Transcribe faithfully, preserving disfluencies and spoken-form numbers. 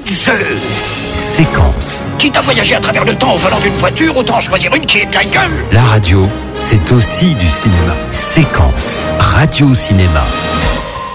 Zeus. Séquence. Quitte à voyager à travers le temps au volant d'une voiture, autant choisir une qui est pleine gueule. La radio, c'est aussi du cinéma. Séquence. Radio Cinéma.